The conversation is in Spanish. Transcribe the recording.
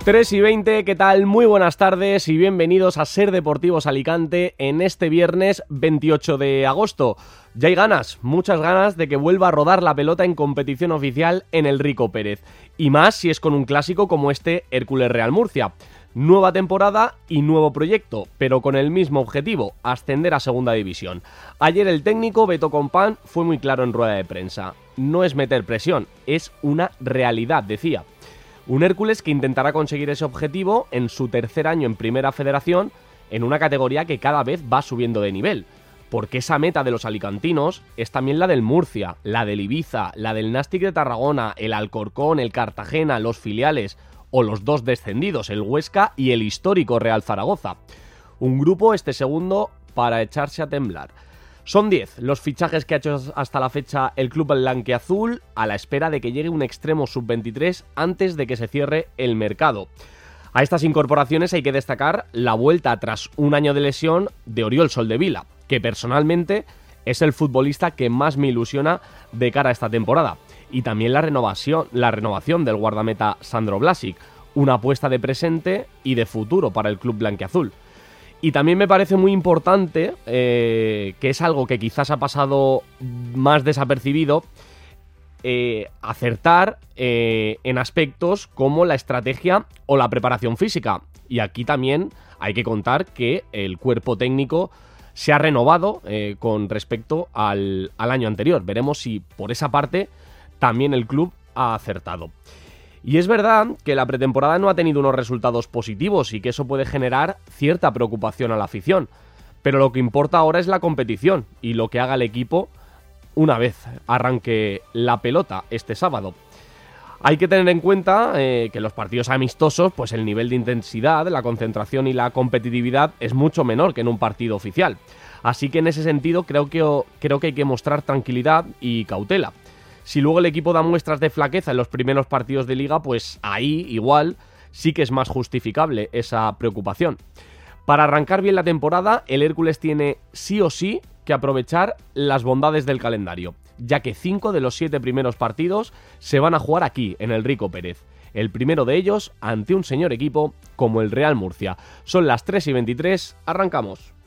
3:20, ¿qué tal? Muy buenas tardes y bienvenidos a Ser Deportivos Alicante en este viernes 28 de agosto. Ya hay ganas, muchas ganas de que vuelva a rodar la pelota en competición oficial en el Rico Pérez. Y más si es con un clásico como este Hércules Real Murcia. Nueva temporada y nuevo proyecto, pero con el mismo objetivo, ascender a segunda división. Ayer el técnico Beto Compán fue muy claro en rueda de prensa. No es meter presión, es una realidad, decía. Un Hércules que intentará conseguir ese objetivo en su tercer año en Primera Federación, en una categoría que cada vez va subiendo de nivel. Porque esa meta de los alicantinos es también la del Murcia, la del Ibiza, la del Nàstic de Tarragona, el Alcorcón, el Cartagena, los filiales o los dos descendidos, el Huesca y el histórico Real Zaragoza. Un grupo este segundo para echarse a temblar. Son 10 los fichajes que ha hecho hasta la fecha el club blanquiazul a la espera de que llegue un extremo sub-23 antes de que se cierre el mercado. A estas incorporaciones hay que destacar la vuelta tras un año de lesión de Oriol Soldevila, que personalmente es el futbolista que más me ilusiona de cara a esta temporada. Y también la renovación del guardameta Sandro Vlasic, una apuesta de presente y de futuro para el club blanquiazul. Y también me parece muy importante, que es algo que quizás ha pasado más desapercibido, acertar en aspectos como la estrategia o la preparación física. Y aquí también hay que contar que el cuerpo técnico se ha renovado con respecto al año anterior. Veremos si por esa parte también el club ha acertado. Y es verdad que la pretemporada no ha tenido unos resultados positivos y que eso puede generar cierta preocupación a la afición. Pero lo que importa ahora es la competición y lo que haga el equipo una vez arranque la pelota este sábado. Hay que tener en cuenta que en los partidos amistosos, pues el nivel de intensidad, la concentración y la competitividad es mucho menor que en un partido oficial. Así que en ese sentido creo que hay que mostrar tranquilidad y cautela. Si luego el equipo da muestras de flaqueza en los primeros partidos de liga, pues ahí igual sí que es más justificable esa preocupación. Para arrancar bien la temporada, el Hércules tiene sí o sí que aprovechar las bondades del calendario, ya que 5 de los 7 primeros partidos se van a jugar aquí, en el Rico Pérez. El primero de ellos ante un señor equipo como el Real Murcia. Son las 3:23, arrancamos.